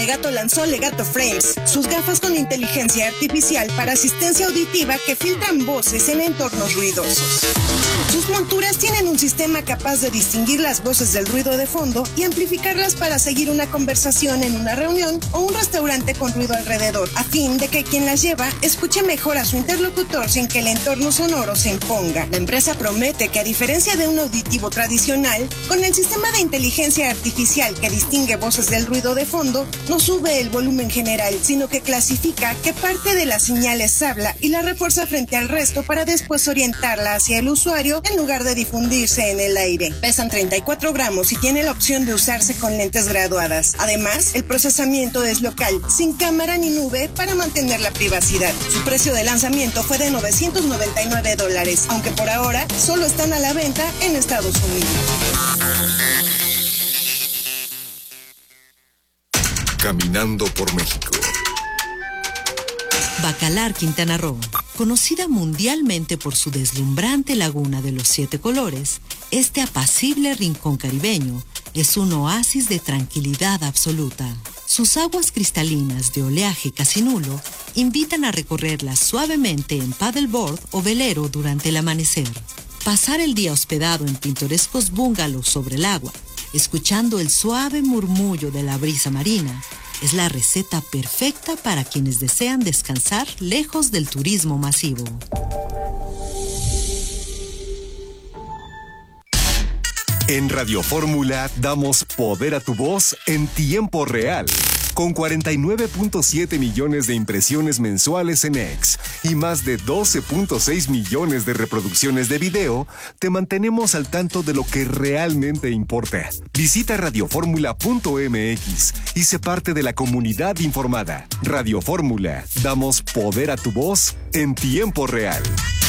Legato lanzó Legato Frames, sus gafas con inteligencia artificial para asistencia auditiva que filtran voces en entornos ruidosos. Sus monturas tienen un sistema capaz de distinguir las voces del ruido de fondo y amplificarlas para seguir una conversación en una reunión o un restaurante con ruido alrededor, a fin de que quien las lleva escuche mejor a su interlocutor sin que el entorno sonoro se imponga. La empresa promete que, a diferencia de un auditivo tradicional, con el sistema de inteligencia artificial que distingue voces del ruido de fondo, no sube el volumen general, sino que clasifica qué parte de la señal es habla y la refuerza frente al resto para después orientarla hacia el usuario en lugar de difundirse en el aire. Pesan 34 gramos y tiene la opción de usarse con lentes graduadas. Además, el procesamiento es local, sin cámara ni nube para mantener la privacidad. Su precio de lanzamiento fue de $999, aunque por ahora solo están a la venta en Estados Unidos. Caminando por México. Bacalar, Quintana Roo. Conocida mundialmente por su deslumbrante laguna de los 7 colores, este apacible rincón caribeño es un oasis de tranquilidad absoluta. Sus aguas cristalinas de oleaje casi nulo invitan a recorrerlas suavemente en paddleboard o velero durante el amanecer. Pasar el día hospedado en pintorescos bungalows sobre el agua, escuchando el suave murmullo de la brisa marina, es la receta perfecta para quienes desean descansar lejos del turismo masivo. En Radio Fórmula damos poder a tu voz en tiempo real. Con 49.7 millones de impresiones mensuales en X y más de 12.6 millones de reproducciones de video, te mantenemos al tanto de lo que realmente importa. Visita radioformula.mx y sé parte de la comunidad informada. Radio Fórmula, damos poder a tu voz en tiempo real.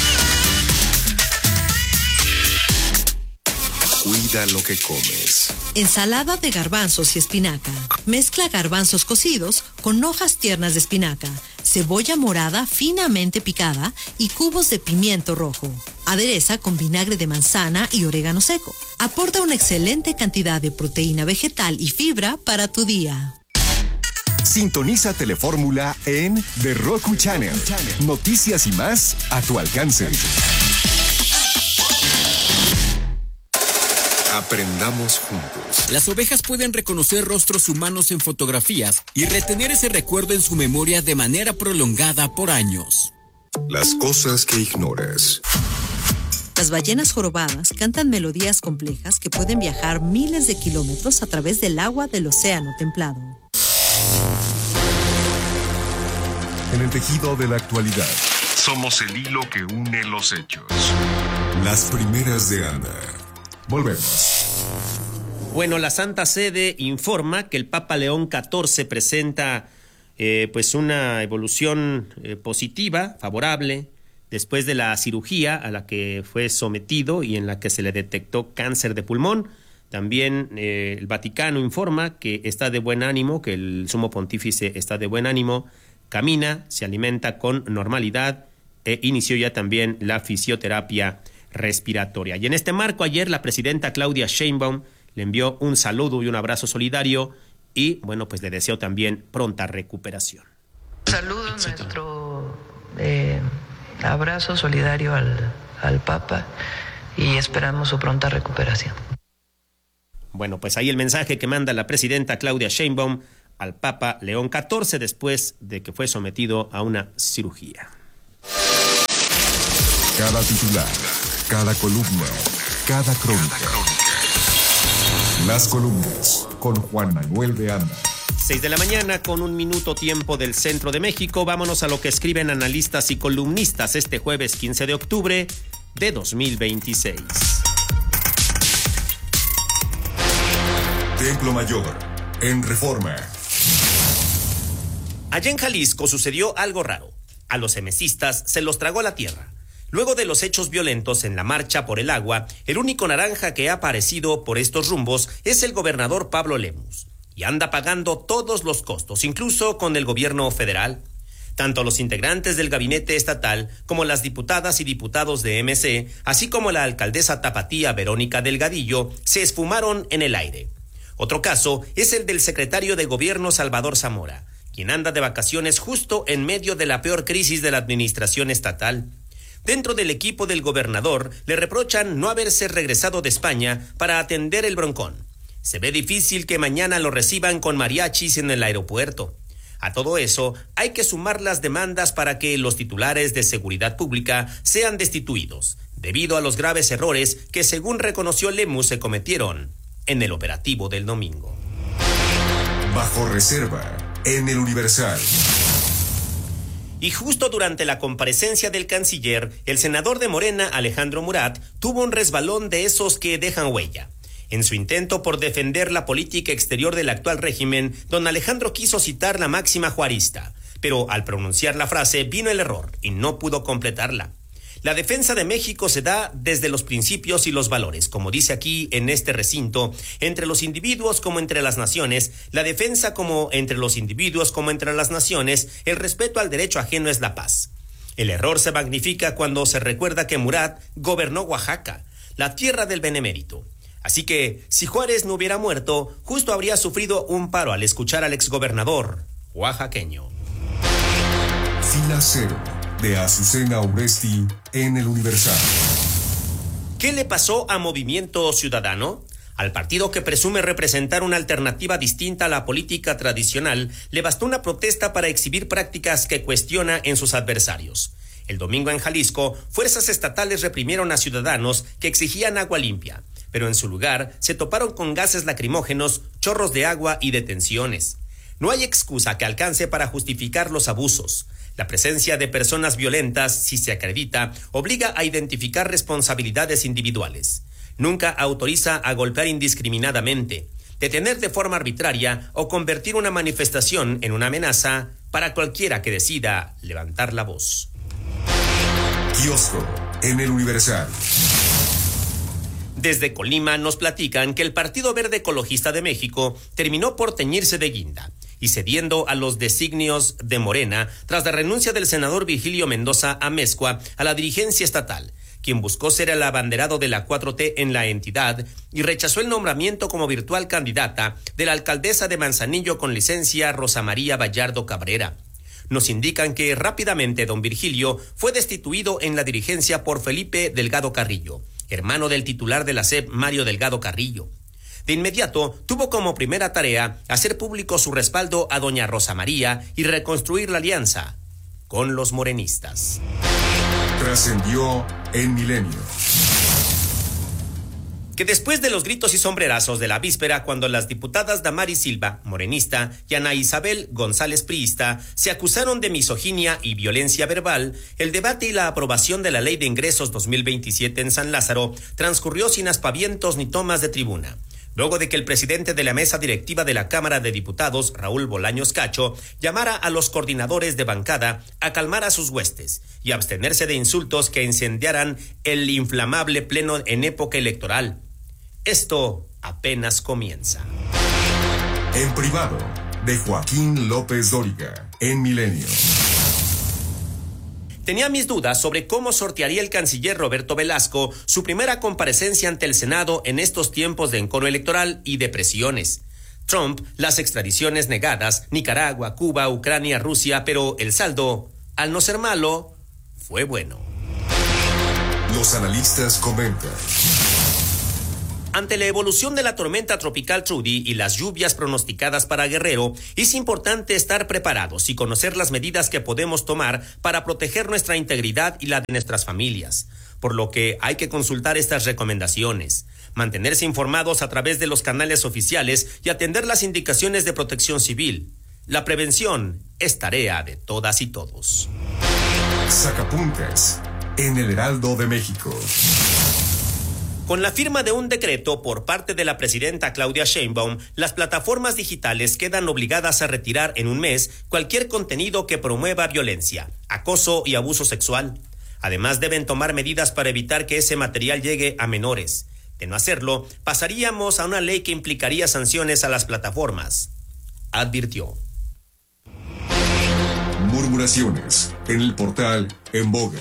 Cuida lo que comes. Ensalada de garbanzos y espinaca. Mezcla garbanzos cocidos con hojas tiernas de espinaca, cebolla morada finamente picada y cubos de pimiento rojo. Adereza con vinagre de manzana y orégano seco. Aporta una excelente cantidad de proteína vegetal y fibra para tu día. Sintoniza Telefórmula en The Roku Channel. Noticias y más a tu alcance. Aprendamos juntos. Las ovejas pueden reconocer rostros humanos en fotografías y retener ese recuerdo en su memoria de manera prolongada por años. Las cosas que ignoras. Las ballenas jorobadas cantan melodías complejas que pueden viajar miles de kilómetros a través del agua del océano templado. En el tejido de la actualidad, somos el hilo que une los hechos. Las primeras de Ana. Volvemos. Bueno, la Santa Sede informa que el Papa León XIV presenta pues una evolución positiva, favorable, después de la cirugía a la que fue sometido y en la que se le detectó cáncer de pulmón. También el Vaticano informa que está de buen ánimo, que el sumo pontífice está de buen ánimo, camina, se alimenta con normalidad e inició ya también la fisioterapia respiratoria. Y en este marco, ayer la presidenta Claudia Sheinbaum le envió un saludo y un abrazo solidario y, bueno, pues le deseo también pronta recuperación. Saludo nuestro abrazo solidario al Papa y esperamos su pronta recuperación. Bueno, pues ahí el mensaje que manda la presidenta Claudia Sheinbaum al Papa León XIV después de que fue sometido a una cirugía. Cada titular, cada columna, cada crónica. Las columnas con Juan Manuel de Anda. 6 de la mañana con 1 minuto tiempo del centro de México. Vámonos a lo que escriben analistas y columnistas este jueves 15 de octubre de 2026. Templo Mayor, en Reforma. Allá en Jalisco sucedió algo raro. A los emesistas se los tragó la tierra. Luego de los hechos violentos en la marcha por el agua, el único naranja que ha aparecido por estos rumbos es el gobernador Pablo Lemus. Y anda pagando todos los costos, incluso con el gobierno federal. Tanto los integrantes del gabinete estatal como las diputadas y diputados de MC, así como la alcaldesa tapatía Verónica Delgadillo, se esfumaron en el aire. Otro caso es el del secretario de Gobierno Salvador Zamora, quien anda de vacaciones justo en medio de la peor crisis de la administración estatal. Dentro del equipo del gobernador le reprochan no haberse regresado de España para atender el broncón. Se ve difícil que mañana lo reciban con mariachis en el aeropuerto. A todo eso, hay que sumar las demandas para que los titulares de seguridad pública sean destituidos, debido a los graves errores que, según reconoció Lemus, se cometieron en el operativo del domingo. Bajo reserva, en el Universal. Y justo durante la comparecencia del canciller, el senador de Morena, Alejandro Murat, tuvo un resbalón de esos que dejan huella. En su intento por defender la política exterior del actual régimen, don Alejandro quiso citar la máxima juarista, pero al pronunciar la frase vino el error y no pudo completarla. La defensa de México se da desde los principios y los valores, como dice aquí en este recinto, entre los individuos como entre las naciones, la defensa como entre los individuos como entre las naciones, el respeto al derecho ajeno es la paz. El error se magnifica cuando se recuerda que Murat gobernó Oaxaca, la tierra del benemérito. Así que, si Juárez no hubiera muerto, justo habría sufrido un paro al escuchar al exgobernador oaxaqueño. Fila Cero, de Azucena Uresti, en el Universal. ¿Qué le pasó a Movimiento Ciudadano? Al partido que presume representar una alternativa distinta a la política tradicional, le bastó una protesta para exhibir prácticas que cuestiona en sus adversarios. El domingo en Jalisco, fuerzas estatales reprimieron a ciudadanos que exigían agua limpia, pero en su lugar se toparon con gases lacrimógenos, chorros de agua y detenciones. No hay excusa que alcance para justificar los abusos. La presencia de personas violentas, si se acredita, obliga a identificar responsabilidades individuales. Nunca autoriza a golpear indiscriminadamente, detener de forma arbitraria o convertir una manifestación en una amenaza para cualquiera que decida levantar la voz. Kiosco, en el Universal. Desde Colima nos platican que el Partido Verde Ecologista de México terminó por teñirse de guinda y cediendo a los designios de Morena tras la renuncia del senador Virgilio Mendoza Amezcua a la dirigencia estatal, quien buscó ser el abanderado de la 4T en la entidad y rechazó el nombramiento como virtual candidata de la alcaldesa de Manzanillo con licencia Rosa María Vallardo Cabrera. Nos indican que rápidamente don Virgilio fue destituido en la dirigencia por Felipe Delgado Carrillo, hermano del titular de la SEP, Mario Delgado Carrillo. De inmediato, tuvo como primera tarea hacer público su respaldo a doña Rosa María y reconstruir la alianza con los morenistas. Trascendió en Milenio. Que después de los gritos y sombrerazos de la víspera, cuando las diputadas Damaris Silva, morenista, y Ana Isabel González, priista, se acusaron de misoginia y violencia verbal, el debate y la aprobación de la Ley de Ingresos 2027 en San Lázaro transcurrió sin aspavientos ni tomas de tribuna. Luego de que el presidente de la mesa directiva de la Cámara de Diputados, Raúl Bolaños Cacho, llamara a los coordinadores de bancada a calmar a sus huestes y abstenerse de insultos que incendiaran el inflamable pleno en época electoral. Esto apenas comienza. En privado, de Joaquín López Dóriga, en Milenio. Tenía mis dudas sobre cómo sortearía el canciller Roberto Velasco su primera comparecencia ante el Senado en estos tiempos de encono electoral y de presiones. Trump, las extradiciones negadas, Nicaragua, Cuba, Ucrania, Rusia, pero el saldo, al no ser malo, fue bueno. Los analistas comentan. Ante la evolución de la tormenta tropical Trudy y las lluvias pronosticadas para Guerrero, es importante estar preparados y conocer las medidas que podemos tomar para proteger nuestra integridad y la de nuestras familias, por lo que hay que consultar estas recomendaciones, mantenerse informados a través de los canales oficiales y atender las indicaciones de Protección Civil. La prevención es tarea de todas y todos. Sacapuntas, en el Heraldo de México. Con la firma de un decreto por parte de la presidenta Claudia Sheinbaum, las plataformas digitales quedan obligadas a retirar en un mes cualquier contenido que promueva violencia, acoso y abuso sexual. Además, deben tomar medidas para evitar que ese material llegue a menores. De no hacerlo, pasaríamos a una ley que implicaría sanciones a las plataformas, advirtió. Murmuraciones en el portal En Boga.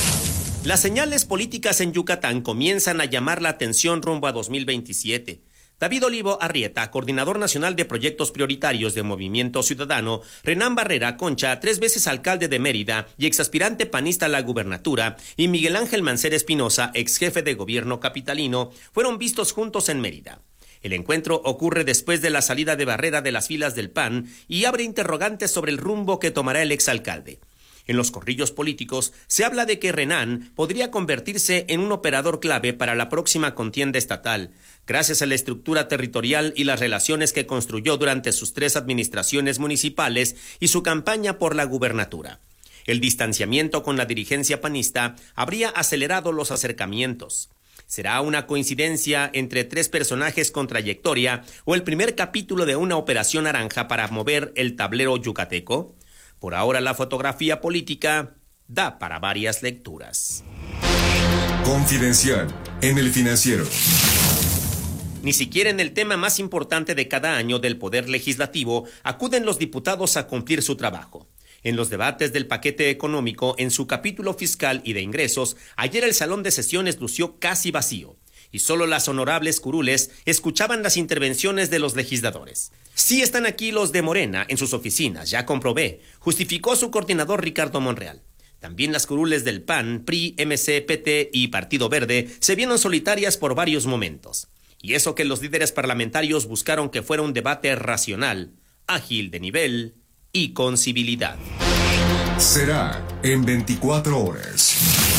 Las señales políticas en Yucatán comienzan a llamar la atención rumbo a 2027. David Olivo Arrieta, coordinador nacional de proyectos prioritarios de Movimiento Ciudadano, Renán Barrera Concha, 3 veces alcalde de Mérida y exaspirante panista a la gubernatura, y Miguel Ángel Mancera Espinosa, ex jefe de gobierno capitalino, fueron vistos juntos en Mérida. El encuentro ocurre después de la salida de Barrera de las filas del PAN y abre interrogantes sobre el rumbo que tomará el exalcalde. En los corrillos políticos se habla de que Renán podría convertirse en un operador clave para la próxima contienda estatal, gracias a la estructura territorial y las relaciones que construyó durante sus 3 administraciones municipales y su campaña por la gubernatura. El distanciamiento con la dirigencia panista habría acelerado los acercamientos. ¿Será una coincidencia entre 3 personajes con trayectoria o el primer capítulo de una operación naranja para mover el tablero yucateco? Por ahora la fotografía política da para varias lecturas. Confidencial en El Financiero. Ni siquiera en el tema más importante de cada año del Poder Legislativo acuden los diputados a cumplir su trabajo. En los debates del paquete económico, en su capítulo fiscal y de ingresos, ayer el salón de sesiones lució casi vacío, y solo las honorables curules escuchaban las intervenciones de los legisladores. Sí están aquí los de Morena en sus oficinas, ya comprobé, justificó su coordinador Ricardo Monreal. También las curules del PAN, PRI, MC, PT y Partido Verde se vieron solitarias por varios momentos. Y eso que los líderes parlamentarios buscaron que fuera un debate racional, ágil de nivel y con civilidad. Será en 24 horas.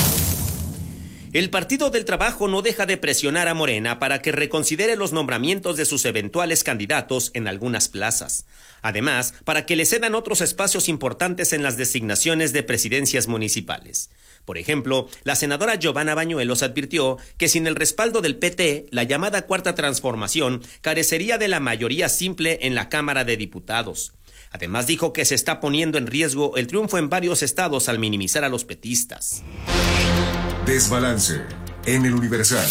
El Partido del Trabajo no deja de presionar a Morena para que reconsidere los nombramientos de sus eventuales candidatos en algunas plazas. Además, para que le cedan otros espacios importantes en las designaciones de presidencias municipales. Por ejemplo, la senadora Giovanna Bañuelos advirtió que sin el respaldo del PT, la llamada Cuarta Transformación carecería de la mayoría simple en la Cámara de Diputados. Además dijo que se está poniendo en riesgo el triunfo en varios estados al minimizar a los petistas. Desbalance en El Universal.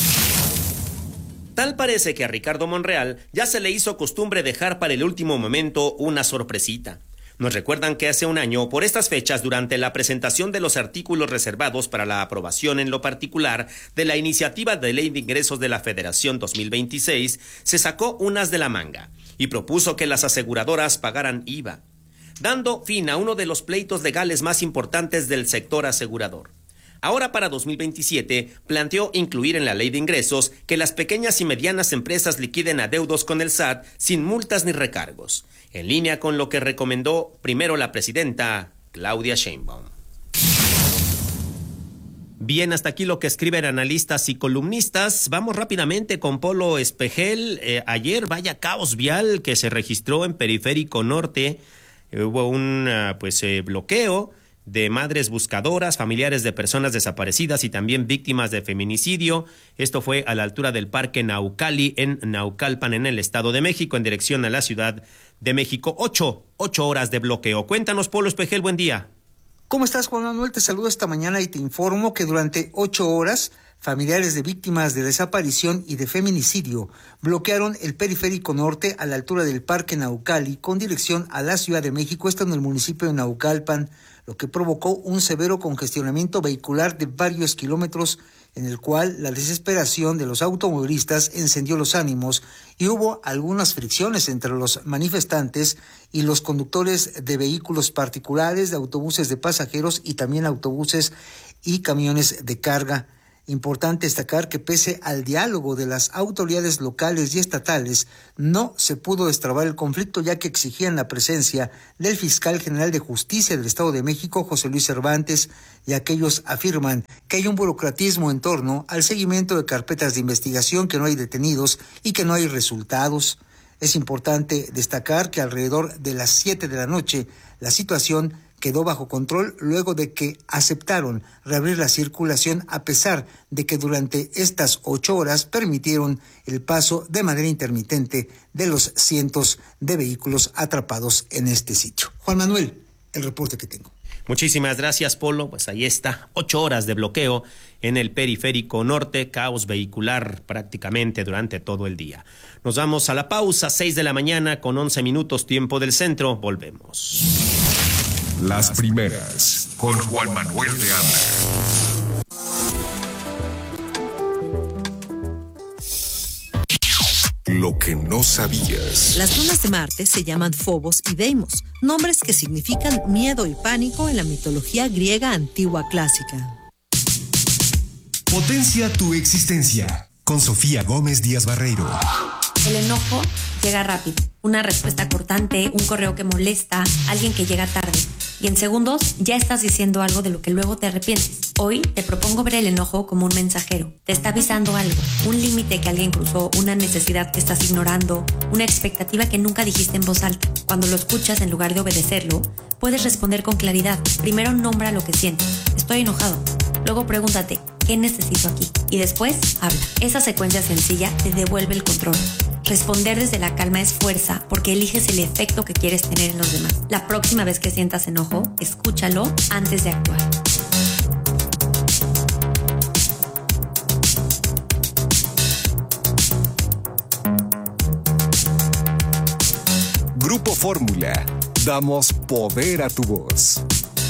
Tal parece que a Ricardo Monreal ya se le hizo costumbre dejar para el último momento una sorpresita. Nos recuerdan que hace un año, por estas fechas, durante la presentación de los artículos reservados para la aprobación en lo particular de la iniciativa de Ley de Ingresos de la Federación 2026, se sacó unas de la manga y propuso que las aseguradoras pagaran IVA, dando fin a uno de los pleitos legales más importantes del sector asegurador. Ahora para 2027 planteó incluir en la ley de ingresos que las pequeñas y medianas empresas liquiden adeudos con el SAT sin multas ni recargos, en línea con lo que recomendó primero la presidenta Claudia Sheinbaum. Bien, hasta aquí lo que escriben analistas y columnistas. Vamos rápidamente con Polo Espejel. Ayer vaya caos vial que se registró en Periférico Norte. Hubo un bloqueo de madres buscadoras, familiares de personas desaparecidas y también víctimas de feminicidio. Esto fue a la altura del Parque Naucali en Naucalpan, en el Estado de México, en dirección a la Ciudad de México. 8 horas de bloqueo. Cuéntanos, Polo Espejel, buen día. ¿Cómo estás, Juan Manuel? Te saludo esta mañana y te informo que durante 8 horas, familiares de víctimas de desaparición y de feminicidio bloquearon el Periférico Norte a la altura del Parque Naucali con dirección a la Ciudad de México, esto en el municipio de Naucalpan, lo que provocó un severo congestionamiento vehicular de varios kilómetros, en el cual la desesperación de los automovilistas encendió los ánimos y hubo algunas fricciones entre los manifestantes y los conductores de vehículos particulares, de autobuses de pasajeros y también autobuses y camiones de carga. Importante destacar que pese al diálogo de las autoridades locales y estatales, no se pudo destrabar el conflicto, ya que exigían la presencia del fiscal general de justicia del Estado de México, José Luis Cervantes, y aquellos afirman que hay un burocratismo en torno al seguimiento de carpetas de investigación, que no hay detenidos y que no hay resultados. Es importante destacar que alrededor de las 7 de la noche la situación quedó bajo control luego de que aceptaron reabrir la circulación, a pesar de que durante estas 8 horas permitieron el paso de manera intermitente de los cientos de vehículos atrapados en este sitio. Juan Manuel, el reporte que tengo. Muchísimas gracias, Polo. Pues ahí está, 8 horas de bloqueo en el Periférico Norte, caos vehicular prácticamente durante todo el día. Nos vamos a la pausa, 6 de la mañana con 11 minutos tiempo del centro. Volvemos. Las primeras, con Juan Manuel de Anda. lo que no sabías. Las lunas de Marte se llaman Phobos y Deimos, nombres que significan miedo y pánico en la mitología griega antigua clásica. Potencia tu existencia. Con Sofía Gómez Díaz Barreiro. El enojo llega rápido. Una respuesta cortante, un correo que molesta, alguien que llega tarde. Y en segundos ya estás diciendo algo de lo que luego te arrepientes. Hoy te propongo ver el enojo como un mensajero. Te está avisando algo, un límite que alguien cruzó, una necesidad que estás ignorando, una expectativa que nunca dijiste en voz alta. Cuando lo escuchas, en lugar de obedecerlo, puedes responder con claridad. Primero nombra lo que sientes. Estoy enojado. Luego pregúntate, ¿qué necesito aquí? Y después, habla. Esa secuencia sencilla te devuelve el control. Responder desde la calma es fuerza, porque eliges el efecto que quieres tener en los demás. La próxima vez que sientas enojo, escúchalo antes de actuar. Grupo Fórmula. Damos poder a tu voz.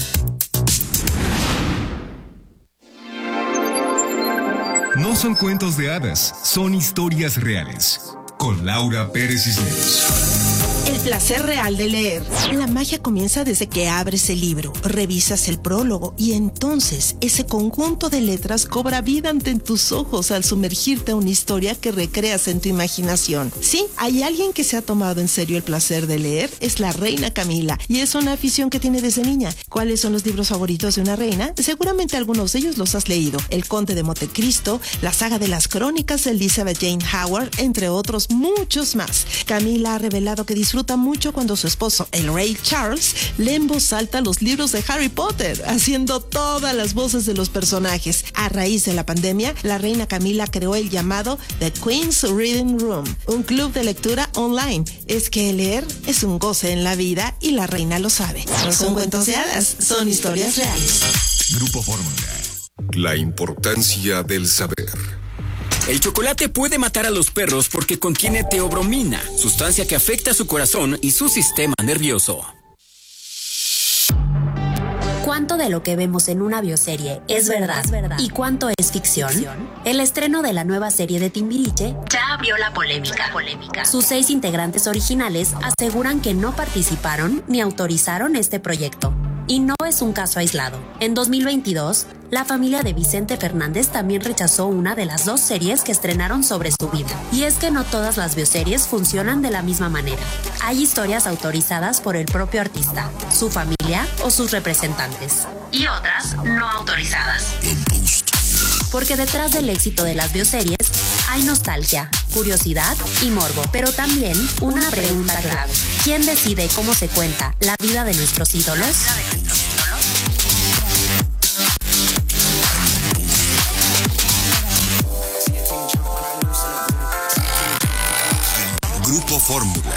No son cuentos de hadas, son historias reales. Con Laura Pérez Cisneros. El placer real de leer. La magia comienza desde que abres el libro, revisas el prólogo y entonces ese conjunto de letras cobra vida ante tus ojos al sumergirte a una historia que recreas en tu imaginación. Sí, hay alguien que se ha tomado en serio el placer de leer, es la reina Camila, y es una afición que tiene desde niña. ¿Cuáles son los libros favoritos de una reina? Seguramente algunos de ellos los has leído. El Conde de Montecristo, la saga de las crónicas de Elizabeth Jane Howard, entre otros muchos más. Camila ha revelado que disfruta mucho cuando su esposo, el rey Charles, lee en voz alta los libros de Harry Potter, haciendo todas las voces de los personajes. A raíz de la pandemia, la reina Camila creó el llamado The Queen's Reading Room, un club de lectura online. Es que leer es un goce en la vida y la reina lo sabe. No son cuentos de hadas, son historias reales. Grupo Fórmula. La importancia del saber. El chocolate puede matar a los perros porque contiene teobromina, sustancia que afecta su corazón y su sistema nervioso. ¿Cuánto de lo que vemos en una bioserie es verdad y cuánto es ficción? El estreno de la nueva serie de Timbiriche ya abrió la polémica. Sus 6 integrantes originales aseguran que no participaron ni autorizaron este proyecto. Y no es un caso aislado. En 2022, la familia de Vicente Fernández también rechazó una de las 2 series que estrenaron sobre su vida. Y es que no todas las bioseries funcionan de la misma manera. Hay historias autorizadas por el propio artista, su familia o sus representantes. Y otras no autorizadas. Porque detrás del éxito de las bioseries hay nostalgia, curiosidad y morbo. Pero también una pregunta clave. ¿Quién decide cómo se cuenta la vida de nuestros ídolos? Grupo Fórmula.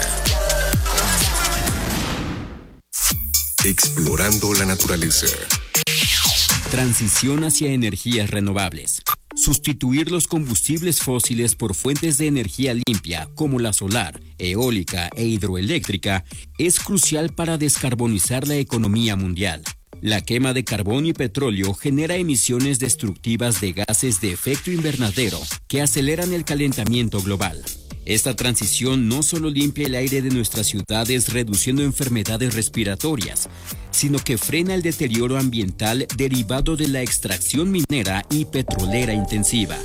Explorando la naturaleza. Transición hacia energías renovables. Sustituir los combustibles fósiles por fuentes de energía limpia como la solar, eólica e hidroeléctrica es crucial para descarbonizar la economía mundial. La quema de carbón y petróleo genera emisiones destructivas de gases de efecto invernadero que aceleran el calentamiento global. Esta transición no solo limpia el aire de nuestras ciudades reduciendo enfermedades respiratorias, sino que frena el deterioro ambiental derivado de la extracción minera y petrolera intensiva.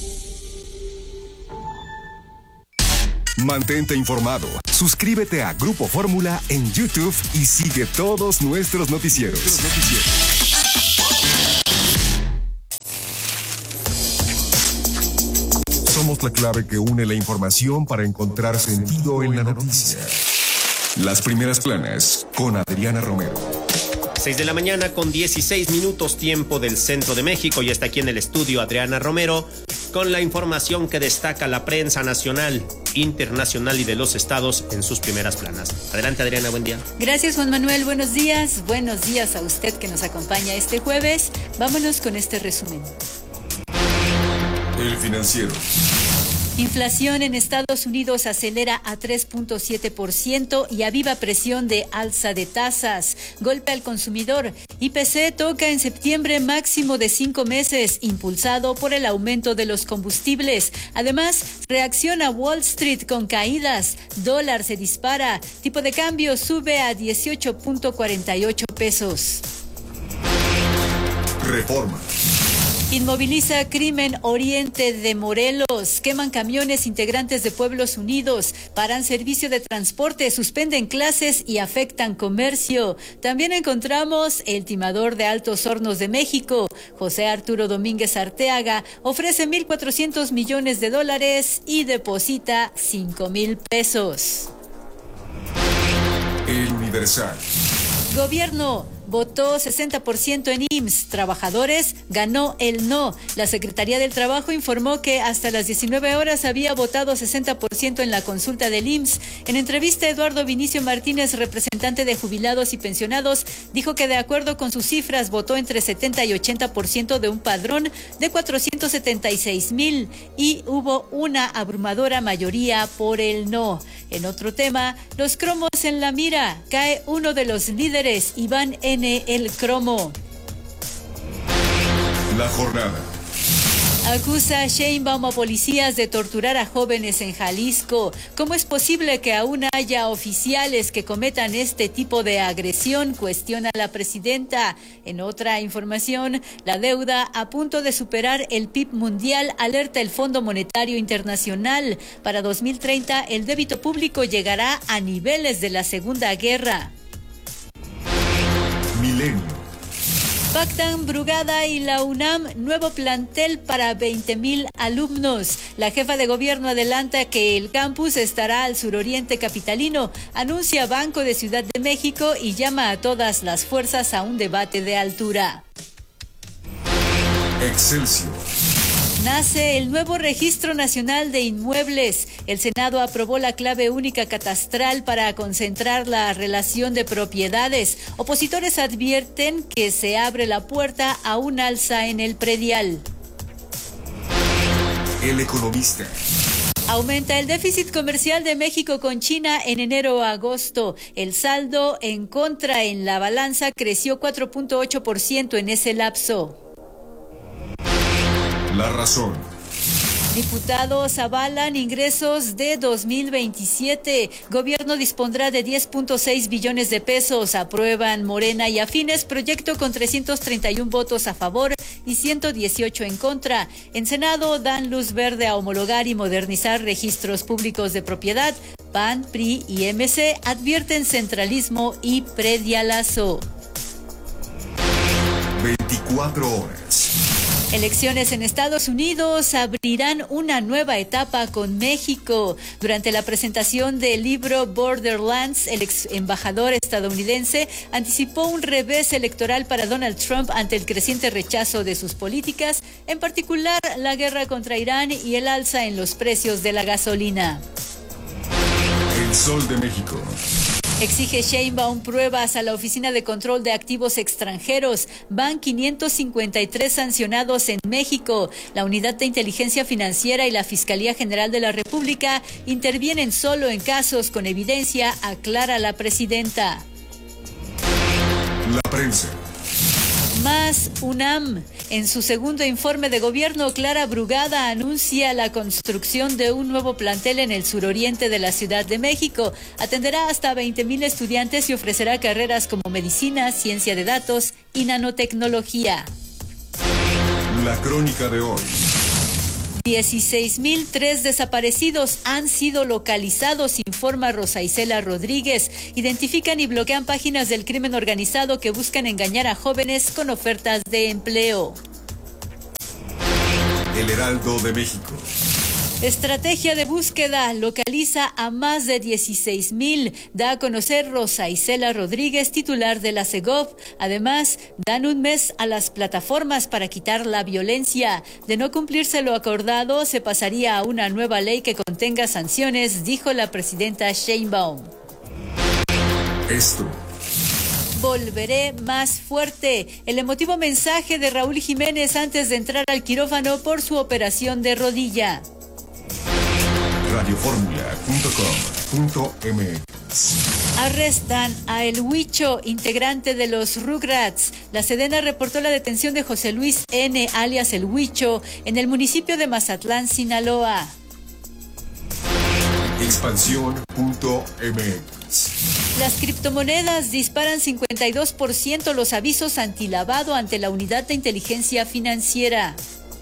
Mantente informado. Suscríbete a Grupo Fórmula en YouTube y sigue todos nuestros noticieros. Somos la clave que une la información para encontrar sentido en la noticia. Las primeras planas con Adriana Romero. 6 de la mañana con 16 minutos tiempo del centro de México. Y está aquí en el estudio Adriana Romero con la información que destaca la prensa nacional, internacional y de los estados en sus primeras planas. Adelante, Adriana, buen día. Gracias, Juan Manuel, buenos días a usted que nos acompaña este jueves. Vámonos con este resumen. El Financiero. Inflación en Estados Unidos acelera a 3.7% y aviva presión de alza de tasas. Golpe al consumidor. IPC toca en septiembre máximo de 5 meses, impulsado por el aumento de los combustibles. Además, reacciona Wall Street con caídas. Dólar se dispara. Tipo de cambio sube a 18.48 pesos. Reforma. Inmoviliza crimen Oriente de Morelos. Queman camiones integrantes de Pueblos Unidos. Paran servicio de transporte, suspenden clases y afectan comercio. También encontramos el timador de Altos Hornos de México. José Arturo Domínguez Arteaga ofrece $1,400 millones y deposita $5,000. El Universal. Gobierno votó 60% en IMSS. Trabajadores ganó el no. La Secretaría del Trabajo informó que hasta las 19 horas había votado 60% en la consulta del IMSS. En entrevista, Eduardo Vinicio Martínez, representante de jubilados y pensionados, dijo que de acuerdo con sus cifras votó entre 70 y 80% de un padrón de 476,000 y hubo una abrumadora mayoría por el no. En otro tema, los cromos en la mira. Cae uno de los líderes, Iván N. el Cromo. La jornada. Acusa Sheinbaum a policías de torturar a jóvenes en Jalisco. ¿Cómo es posible que aún haya oficiales que cometan este tipo de agresión?, cuestiona la presidenta. En otra información, la deuda a punto de superar el PIB mundial, alerta el Fondo Monetario Internacional. Para 2030, el débito público llegará a niveles de la Segunda Guerra. Milenio. Pactan Brugada y la UNAM, nuevo plantel para 20,000 alumnos. La jefa de gobierno adelanta que el campus estará al suroriente capitalino, anuncia Banco de Ciudad de México y llama a todas las fuerzas a un debate de altura. Excelsior. Nace el nuevo Registro Nacional de Inmuebles. El Senado aprobó la clave única catastral para concentrar la relación de propiedades. Opositores advierten que se abre la puerta a un alza en el predial. El Economista. Aumenta el déficit comercial de México con China en enero a agosto. El saldo en contra en la balanza creció 4.8% en ese lapso. La Razón. Diputados avalan ingresos de 2027. Gobierno dispondrá de 10.6 billones de pesos. Aprueban Morena y afines proyecto con 331 votos a favor y 118 en contra. En Senado dan luz verde a homologar y modernizar registros públicos de propiedad. PAN, PRI y MC advierten centralismo y predialazo. 24 horas. Elecciones en Estados Unidos abrirán una nueva etapa con México. Durante la presentación del libro Borderlands, el ex embajador estadounidense anticipó un revés electoral para Donald Trump ante el creciente rechazo de sus políticas, en particular la guerra contra Irán y el alza en los precios de la gasolina. El Sol de México. Exige Sheinbaum pruebas a la Oficina de Control de Activos Extranjeros. Van 553 sancionados en México. La Unidad de Inteligencia Financiera y la Fiscalía General de la República intervienen solo en casos con evidencia, aclara la presidenta. La prensa. Más UNAM. En su segundo informe de gobierno, Clara Brugada anuncia la construcción de un nuevo plantel en el suroriente de la Ciudad de México. Atenderá hasta 20,000 estudiantes y ofrecerá carreras como medicina, ciencia de datos y nanotecnología. La crónica de hoy. 16,003 desaparecidos han sido localizados, informa Rosa Isela Rodríguez. Identifican y bloquean páginas del crimen organizado que buscan engañar a jóvenes con ofertas de empleo. El Heraldo de México. Estrategia de búsqueda localiza a más de 16,000, da a conocer Rosa Isela Rodríguez, titular de la Segov. Además, dan un mes a las plataformas para quitar la violencia. De no cumplirse lo acordado, se pasaría a una nueva ley que contenga sanciones, dijo la presidenta Sheinbaum. Esto. Volveré más fuerte. El emotivo mensaje de Raúl Jiménez antes de entrar al quirófano por su operación de rodilla. radioformula.com.mx. Arrestan a El Huicho, integrante de los Rugrats. La Sedena reportó la detención de José Luis N., alias El Huicho, en el municipio de Mazatlán, Sinaloa. Expansión.mx. Las criptomonedas disparan 52% los avisos antilavado ante la Unidad de Inteligencia Financiera.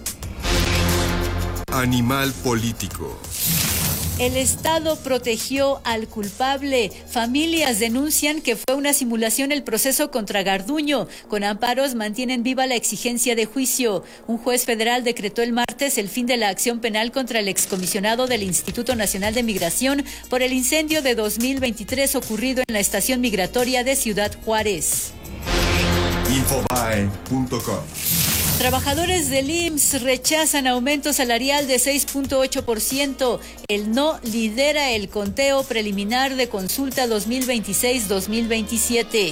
Animal político. El Estado protegió al culpable. Familias denuncian que fue una simulación el proceso contra Garduño. Con amparos mantienen viva la exigencia de juicio. Un juez federal decretó el martes el fin de la acción penal contra el excomisionado del Instituto Nacional de Migración por el incendio de 2023 ocurrido en la estación migratoria de Ciudad Juárez. Infobae.com. Trabajadores del IMSS rechazan aumento salarial de 6.8%. El no lidera el conteo preliminar de consulta 2026-2027.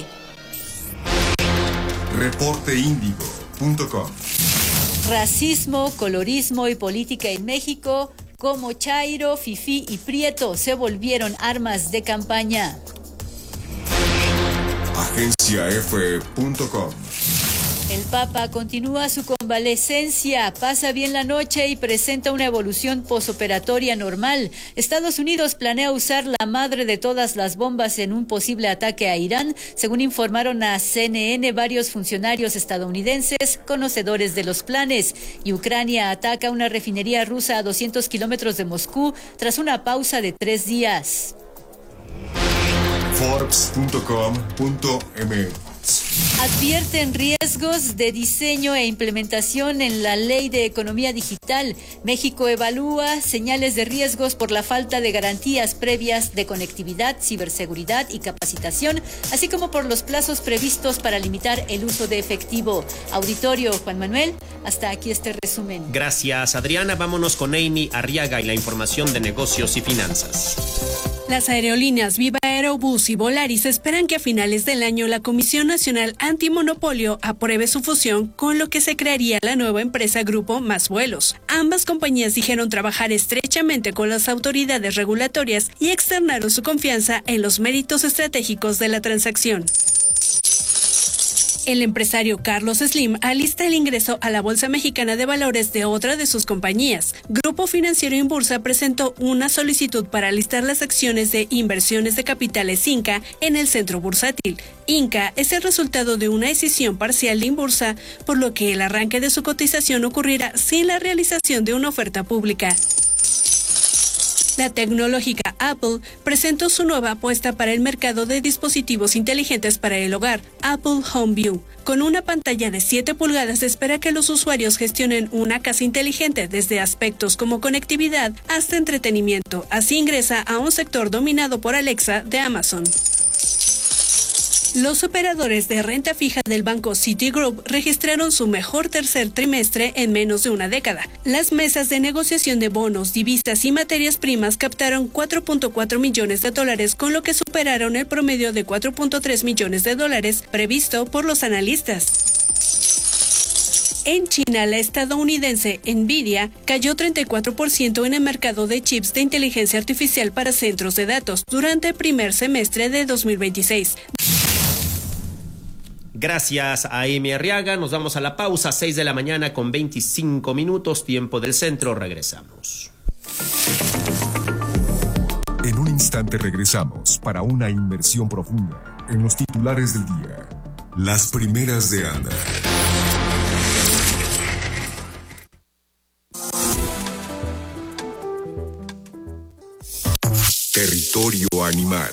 Reporteindigo.com. Racismo, colorismo y política en México, como Chairo, Fifí y Prieto se volvieron armas de campaña. Agenciaf.com. El Papa continúa su convalecencia, pasa bien la noche y presenta una evolución posoperatoria normal. Estados Unidos planea usar la madre de todas las bombas en un posible ataque a Irán, según informaron a CNN varios funcionarios estadounidenses conocedores de los planes. Y Ucrania ataca una refinería rusa a 200 kilómetros de Moscú tras una pausa de 3 días. Forbes.com.mx. Advierten riesgos de diseño e implementación en la Ley de Economía Digital. México evalúa señales de riesgos por la falta de garantías previas de conectividad, ciberseguridad y capacitación, así como por los plazos previstos para limitar el uso de efectivo. Auditorio, Juan Manuel, hasta aquí este resumen. Gracias, Adriana. Vámonos con Amy Arriaga y la información de negocios y finanzas. Las aerolíneas Viva Aerobús y Volaris esperan que a finales del año la Comisión Nacional Antimonopolio apruebe su fusión, con lo que se crearía la nueva empresa Grupo Más Vuelos. Ambas compañías dijeron trabajar estrechamente con las autoridades regulatorias y externaron su confianza en los méritos estratégicos de la transacción. El empresario Carlos Slim alista el ingreso a la Bolsa Mexicana de Valores de otra de sus compañías. Grupo Financiero Inbursa presentó una solicitud para alistar las acciones de Inversiones de Capitales Inca en el centro bursátil. Inca es el resultado de una decisión parcial de Inbursa, por lo que el arranque de su cotización ocurrirá sin la realización de una oferta pública. La tecnológica Apple presentó su nueva apuesta para el mercado de dispositivos inteligentes para el hogar, Apple HomeView. Con una pantalla de 7 pulgadas se espera que los usuarios gestionen una casa inteligente desde aspectos como conectividad hasta entretenimiento. Así ingresa a un sector dominado por Alexa de Amazon. Los operadores de renta fija del banco Citigroup registraron su mejor tercer trimestre en menos de una década. Las mesas de negociación de bonos, divisas y materias primas captaron $4.4 millones, con lo que superaron el promedio de $4.3 millones previsto por los analistas. En China, la estadounidense Nvidia cayó 34% en el mercado de chips de inteligencia artificial para centros de datos durante el primer semestre de 2026. Gracias a Amy Arriaga. Nos vamos a la pausa, 6 de la mañana con 25 minutos, tiempo del centro. Regresamos. En un instante regresamos para una inmersión profunda en los titulares del día. Las primeras de Ana. Territorio animal.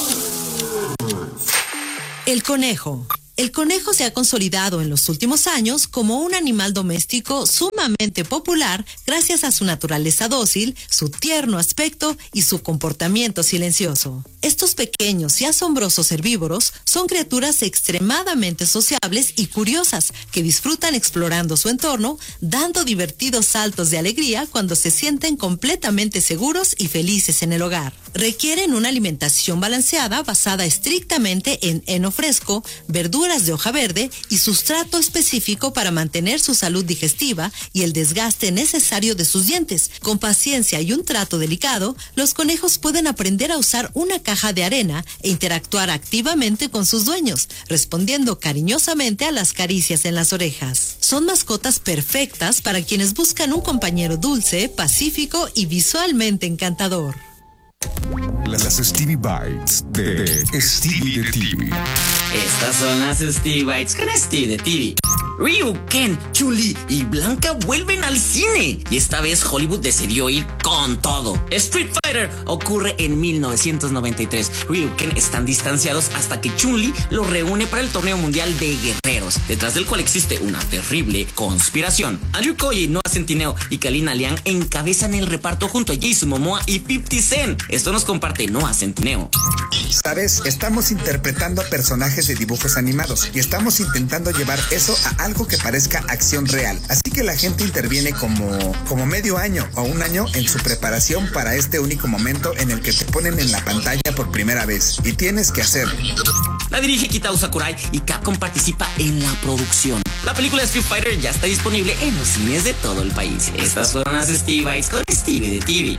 El conejo. El conejo se ha consolidado en los últimos años como un animal doméstico sumamente popular gracias a su naturaleza dócil, su tierno aspecto y su comportamiento silencioso. Estos pequeños y asombrosos herbívoros son criaturas extremadamente sociables y curiosas que disfrutan explorando su entorno, dando divertidos saltos de alegría cuando se sienten completamente seguros y felices en el hogar. Requieren una alimentación balanceada basada estrictamente en heno fresco, verduras verduras de hoja verde y sustrato específico para mantener su salud digestiva y el desgaste necesario de sus dientes. Con paciencia y un trato delicado, los conejos pueden aprender a usar una caja de arena e interactuar activamente con sus dueños, respondiendo cariñosamente a las caricias en las orejas. Son mascotas perfectas para quienes buscan un compañero dulce, pacífico y visualmente encantador. Las Stevie Bites de Stevie de TV. Estas son las Stevie Bites con Stevie de TV. Ryu, Ken, Chun-Li y Blanca vuelven al cine y esta vez Hollywood decidió ir con todo. Street Fighter ocurre en 1993. Ryu y Ken están distanciados hasta que Chun-Li los reúne para el torneo mundial de guerreros, detrás del cual existe una terrible conspiración. Andrew Koji, Noah Centineo y Kalina Liang encabezan el reparto junto a Jason Momoa y 50 Cent. Esto nos comparte Noah Centineo. ¿Sabes? Estamos interpretando personajes de dibujos animados y estamos intentando llevar eso a algo que parezca acción real. Así que la gente interviene como medio año o un año en su preparación para este único momento en el que te ponen en la pantalla por primera vez. Y tienes que hacerlo. La dirige Kitao Sakurai y Capcom participa en la producción. La película Street Fighter ya está disponible en los cines de todo el país. Estas fueron las Stevie Bites con Stevie de TV.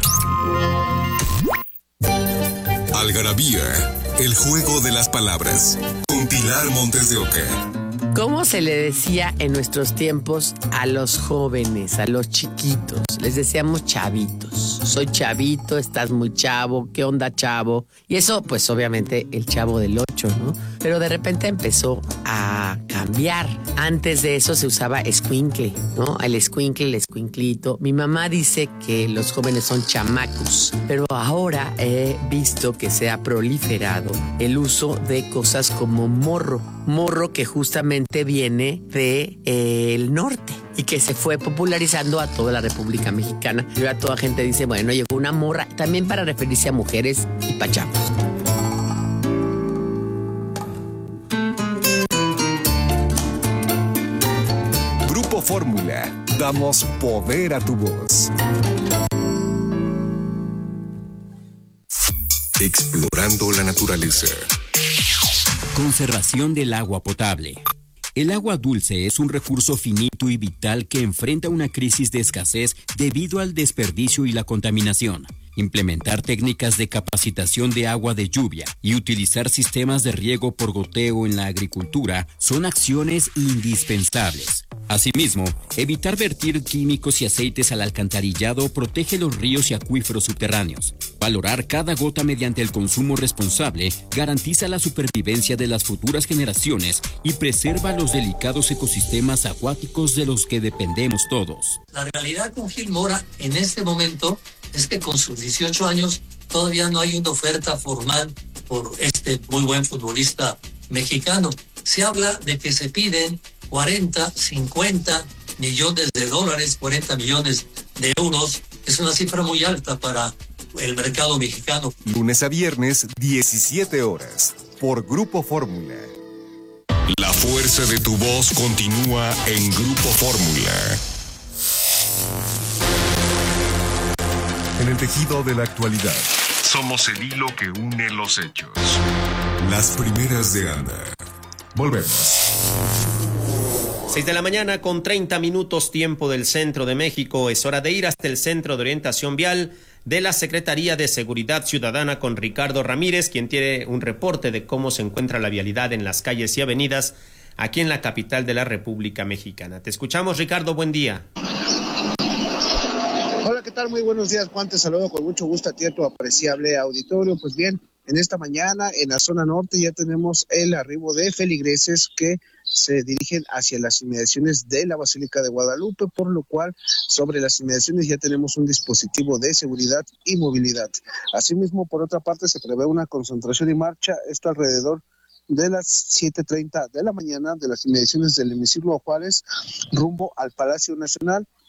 Algarabía, el juego de las palabras, con Pilar Montes de Oca. ¿Cómo se le decía en nuestros tiempos a los jóvenes, a los chiquitos? Les decíamos chavitos. Soy chavito, estás muy chavo, ¿qué onda, chavo? Y eso, pues obviamente el Chavo del 8, ¿no? Pero de repente empezó a cambiar. Antes de eso se usaba escuincle, ¿no? El escuincle, el escuinclito. Mi mamá dice que los jóvenes son chamacos, pero ahora he visto que se ha proliferado el uso de cosas como morro. Morro que justamente viene del norte y que se fue popularizando a toda la República Mexicana. Y ahora toda gente dice, bueno, llegó una morra, también para referirse a mujeres y pachavos. Grupo Fórmula, damos poder a tu voz. Explorando la naturaleza. Conservación del agua potable. El agua dulce es un recurso finito y vital que enfrenta una crisis de escasez debido al desperdicio y la contaminación. Implementar técnicas de capacitación de agua de lluvia y utilizar sistemas de riego por goteo en la agricultura son acciones indispensables. Asimismo, evitar vertir químicos y aceites al alcantarillado protege los ríos y acuíferos subterráneos. Valorar cada gota mediante el consumo responsable garantiza la supervivencia de las futuras generaciones y preserva los delicados ecosistemas acuáticos de los que dependemos todos. La realidad con Gil Mora en este momento es que con sus 18 años todavía no hay una oferta formal por este muy buen futbolista mexicano. Se habla de que se piden 40, 50 millones de dólares, 40 millones de euros. Es una cifra muy alta para el mercado mexicano. Lunes a viernes, 17 horas, por Grupo Fórmula. La fuerza de tu voz continúa en Grupo Fórmula. En el tejido de la actualidad, somos el hilo que une los hechos. Las primeras de Anda. Volvemos. 6 de la mañana con 30 minutos tiempo del centro de México. Es hora de ir hasta el Centro de Orientación Vial de la Secretaría de Seguridad Ciudadana con Ricardo Ramírez, quien tiene un reporte de cómo se encuentra la vialidad en las calles y avenidas aquí en la capital de la República Mexicana. Te escuchamos, Ricardo, buen día. Hola, ¿qué tal? Muy buenos días, Juan. Te saludo con mucho gusto a ti, a tu apreciable auditorio. Pues bien, en esta mañana en la zona norte ya tenemos el arribo de feligreses que se dirigen hacia las inmediaciones de la Basílica de Guadalupe, por lo cual sobre las inmediaciones ya tenemos un dispositivo de seguridad y movilidad. Asimismo, por otra parte, se prevé una concentración y marcha, esto alrededor de las 7:30 de la mañana de las inmediaciones del hemiciclo Juárez rumbo al Palacio Nacional.